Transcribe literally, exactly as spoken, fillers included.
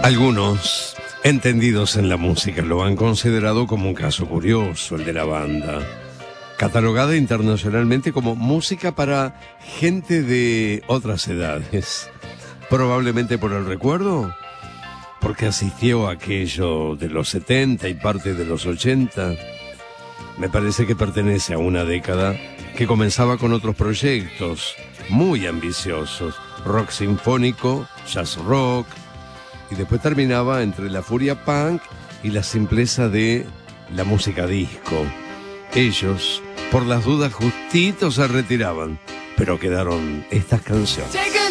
Algunos entendidos en la música lo han considerado como un caso curioso, el de la banda, catalogada internacionalmente como música para gente de otras edades. Probablemente por el recuerdo, porque asistió a aquello de los setenta y parte de los ochenta. Me parece que pertenece a una década que comenzaba con otros proyectos muy ambiciosos, rock sinfónico, jazz rock, y después terminaba entre la furia punk y la simpleza de la música disco. Ellos, por las dudas, justito se retiraban, pero quedaron estas canciones.